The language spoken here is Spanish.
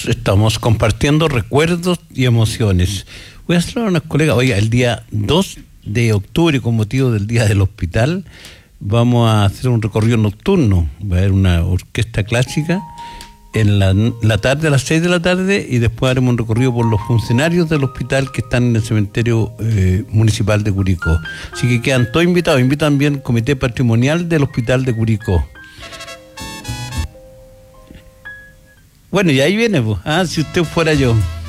estamos compartiendo recuerdos y emociones. Voy a hacer a unos colegas, oiga, el día 2 de octubre, con motivo del Día del Hospital, vamos a hacer un recorrido nocturno. Va a haber una orquesta clásica en la tarde, a las 6 de la tarde, y después haremos un recorrido por los funcionarios del hospital que están en el cementerio municipal de Curicó. Así que quedan todos invitados. Invita también el Comité Patrimonial del Hospital de Curicó. Bueno, y ahí viene, pues. Si usted fuera yo.